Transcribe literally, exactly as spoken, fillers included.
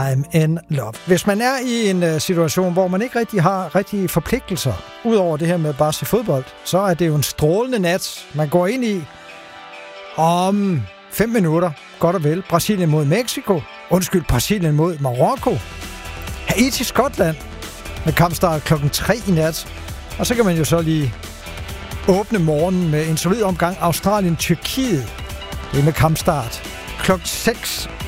I'm in love. Hvis man er i en uh, situation, hvor man ikke rigtig har rigtige forpligtelser, udover det her med bare at se fodbold, så er det jo en strålende nat, man går ind i om fem minutter, godt og vel. Brasilien mod Mexico. Undskyld, Brasilien mod Marokko. Haiti, Skotland. Med kampstart klokken tre i nat. Og så kan man jo så lige åbne morgenen med en solid omgang Australien-Tyrkiet. Det er med kampstart klokken seks